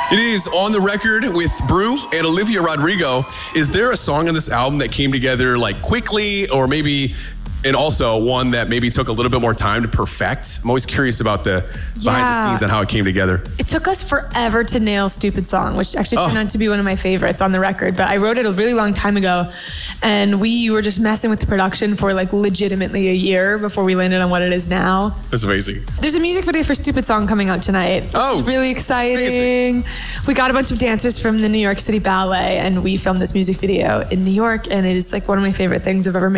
It is On the Record with Brew and Olivia Rodrigo. Is there a song on this album that came together like quickly, or maybe, and also one that maybe took a little bit more time to perfect? I'm always curious about the behind the scenes and how it came together. It took us forever to nail Stupid Song, which actually turned out to be one of my favorites on the record. But I wrote it a really long time ago, and we were just messing with the production for like legitimately a year before we landed on what it is now. That's amazing. There's a music video for Stupid Song coming out tonight. Oh, it's really exciting. amazing. We got a bunch of dancers from the New York City Ballet, and we filmed this music video in New York, and it is like one of my favorite things I've ever made.